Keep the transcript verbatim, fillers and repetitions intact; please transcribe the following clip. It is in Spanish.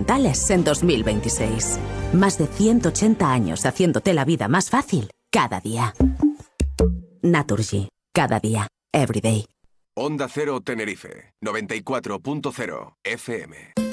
dentales en dos mil veintiséis. Más de ciento ochenta años haciéndote la vida más fácil cada día. Naturgy. Cada día. Every day. Onda Cero Tenerife. noventa y cuatro punto cero F M.